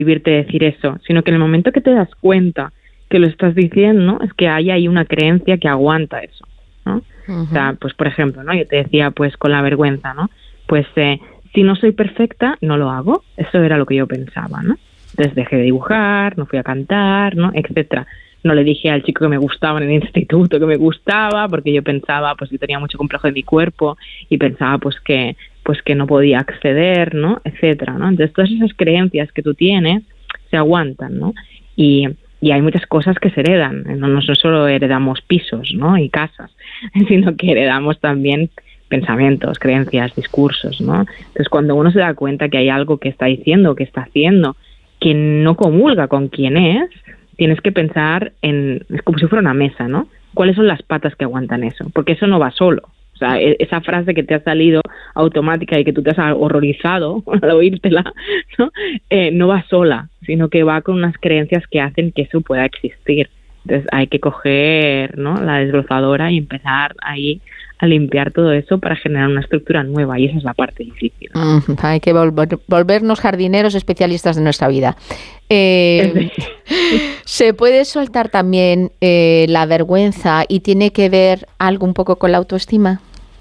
prohibirte decir eso, sino que en el momento que te das cuenta que lo estás diciendo, es que hay ahí una creencia que aguanta eso, ¿no? O sea, pues por ejemplo, ¿no? Yo te decía, pues con la vergüenza, ¿no? Pues si no soy perfecta, no lo hago. Eso era lo que yo pensaba, ¿no? Entonces dejé de dibujar, no fui a cantar, ¿no? Etcétera. No le dije al chico que me gustaba en el instituto que me gustaba, porque yo pensaba, pues yo tenía mucho complejo de mi cuerpo y pensaba pues que no podía acceder, ¿no? Etcétera, ¿no? Entonces todas esas creencias que tú tienes se aguantan, ¿no? Y hay muchas cosas que se heredan. No solo heredamos pisos, ¿no? Y casas, sino que heredamos también pensamientos, creencias, discursos, ¿no? Entonces cuando uno se da cuenta que hay algo que está diciendo, que está haciendo, que no comulga con quién es, tienes que pensar es como si fuera una mesa, ¿no? ¿Cuáles son las patas que aguantan eso? Porque eso no va solo. O sea, esa frase que te ha salido automática y que tú te has horrorizado al oírtela, ¿no? No va sola, sino que va con unas creencias que hacen que eso pueda existir. Entonces hay que coger, ¿no?, la desbrozadora y empezar ahí a limpiar todo eso para generar una estructura nueva, y esa es la parte difícil. Hay que volvernos jardineros especialistas de nuestra vida. ¿Se puede soltar también la vergüenza y tiene que ver algo un poco con la autoestima?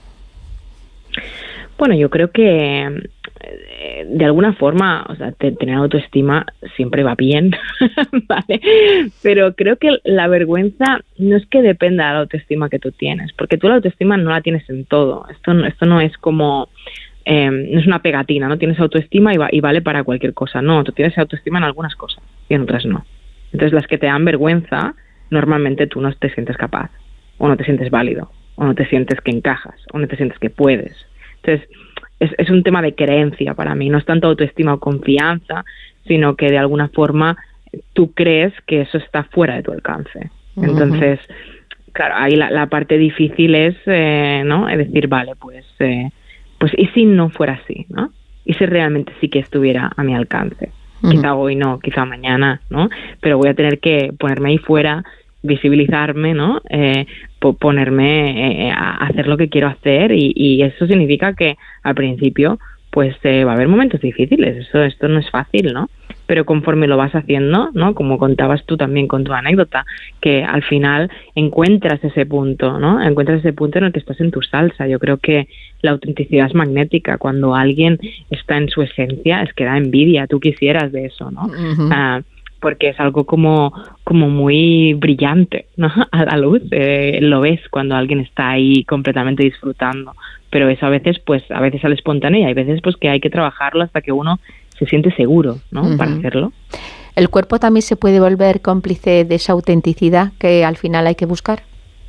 Bueno, yo creo que de alguna forma, o sea, tener autoestima siempre va bien, ¿vale? Pero creo que la vergüenza no es que dependa de la autoestima que tú tienes, porque tú la autoestima no la tienes en todo. Esto no es como, no es una pegatina, no tienes autoestima y vale para cualquier cosa. No, tú tienes autoestima en algunas cosas y en otras no. Entonces las que te dan vergüenza, normalmente tú no te sientes capaz, o no te sientes válido, o no te sientes que encajas, o no te sientes que puedes. Entonces, es un tema de creencia para mí, no es tanto autoestima o confianza, sino que de alguna forma tú crees que eso está fuera de tu alcance. Entonces, claro, ahí la parte difícil es, ¿no?, es decir, vale, pues ¿y si no fuera así, ¿no? ¿Y si realmente sí que estuviera a mi alcance? Quizá hoy no, quizá mañana, ¿no? Pero voy a tener que ponerme ahí fuera, visibilizarme, ¿no? Ponerme a hacer lo que quiero hacer, y eso significa que al principio pues va a haber momentos difíciles, esto no es fácil, ¿no? Pero conforme lo vas haciendo, ¿no?, como contabas tú también con tu anécdota, que al final encuentras ese punto, ¿no? Encuentras ese punto en el que estás en tu salsa. Yo creo que la autenticidad es magnética. Cuando alguien está en su esencia, es que da envidia, tú quisieras de eso, ¿no? Porque es algo como muy brillante, ¿no?, a la luz. Lo ves cuando alguien está ahí completamente disfrutando, pero eso a veces sale espontáneo, y hay veces pues que hay que trabajarlo hasta que uno se siente seguro, ¿no?, para hacerlo. ¿El cuerpo también se puede volver cómplice de esa autenticidad que al final hay que buscar?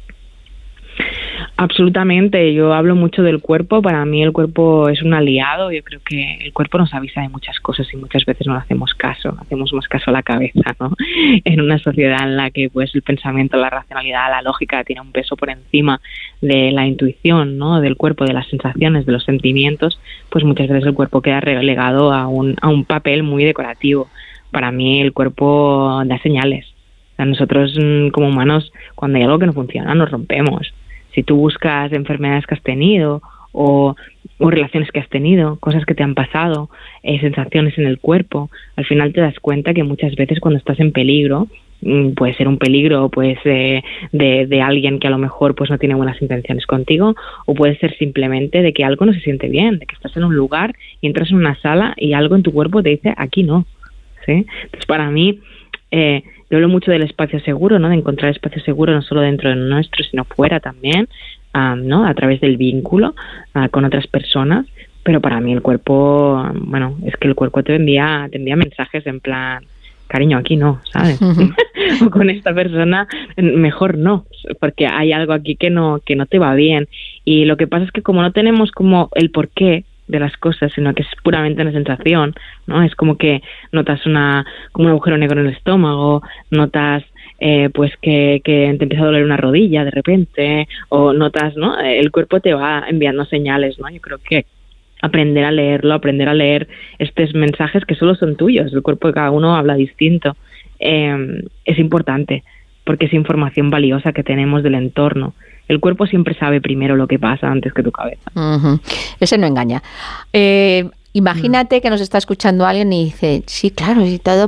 Absolutamente, yo hablo mucho del cuerpo. Para mí el cuerpo es un aliado. Yo creo que el cuerpo nos avisa de muchas cosas y muchas veces no le hacemos caso, hacemos más caso a la cabeza, ¿no? En una sociedad en la que pues el pensamiento, la racionalidad, la lógica tiene un peso por encima de la intuición, ¿no?, del cuerpo, de las sensaciones, de los sentimientos, pues muchas veces el cuerpo queda relegado a un papel muy decorativo. Para mí el cuerpo da señales. O sea, nosotros como humanos, cuando hay algo que no funciona, nos rompemos. Si tú buscas enfermedades que has tenido o relaciones que has tenido, cosas que te han pasado, sensaciones en el cuerpo, al final te das cuenta que muchas veces cuando estás en peligro, puede ser un peligro pues de alguien que a lo mejor pues no tiene buenas intenciones contigo, o puede ser simplemente de que algo no se siente bien, de que estás en un lugar y entras en una sala y algo en tu cuerpo te dice aquí no, ¿sí? Entonces para mí yo hablo mucho del espacio seguro, ¿no?, de encontrar espacio seguro no solo dentro de nuestro, sino fuera también, ¿no?, a través del vínculo con otras personas. Pero para mí el cuerpo, bueno, es que el cuerpo te envía mensajes en plan, cariño, aquí no, ¿sabes? O con esta persona mejor no, porque hay algo aquí que no te va bien. Y lo que pasa es que como no tenemos como el porqué de las cosas, sino que es puramente una sensación, ¿no? Es como que notas como un agujero negro en el estómago, notas pues que te empieza a doler una rodilla de repente, o notas, ¿no? El cuerpo te va enviando señales, ¿no? Yo creo que aprender a leerlo, aprender a leer estos mensajes que solo son tuyos, el cuerpo de cada uno habla distinto, es importante, porque es información valiosa que tenemos del entorno. El cuerpo siempre sabe primero lo que pasa antes que tu cabeza. Ese no engaña. Imagínate que nos está escuchando alguien y dice, sí, claro, y todo